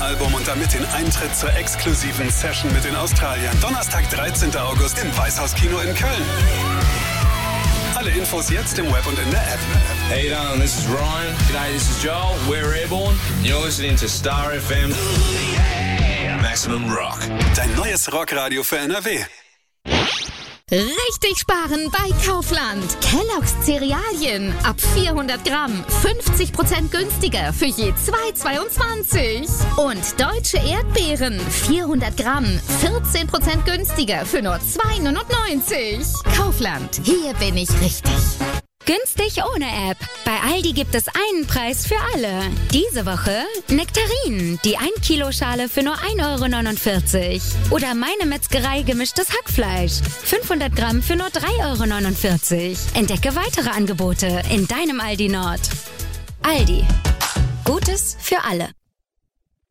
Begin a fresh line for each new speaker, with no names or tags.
Album und damit den Eintritt zur exklusiven Session mit den Australiern. Donnerstag, 13. August im Weißhauskino in Köln. Alle Infos jetzt im Web und in der App.
Hey, this is Ryan. G'day, this is Joel. We're Airborne. You're listening to Star FM. Maximum Rock.
Dein neues Rockradio für NRW.
Richtig sparen bei Kaufland. Kellogg's Cerealien ab 400 Gramm 50% günstiger für je 2,22. Und deutsche Erdbeeren 400 Gramm 14% günstiger für nur 2,99. Kaufland, hier bin ich richtig.
Günstig ohne App. Bei Aldi gibt es einen Preis für alle. Diese Woche Nektarinen, die 1 Kilo Schale für nur 1,49 €. Oder meine Metzgerei gemischtes Hackfleisch. 500 Gramm für nur 3,49 €. Entdecke weitere Angebote in deinem Aldi Nord. Aldi. Gutes für alle.